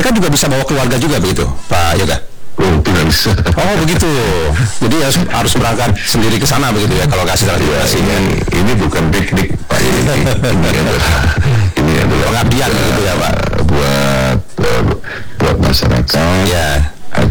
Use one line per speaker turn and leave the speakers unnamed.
mereka juga bisa bawa keluarga juga begitu, Pak Yoga?
Oh, tidak bisa.
Oh begitu. Jadi harus berangkat sendiri ke sana begitu ya kalau kasih transportasi.
Ya, ini bukan piknik Pak. Ini adalah
pengabdian begitu ya Pak.
Buat masyarakat.
Ya.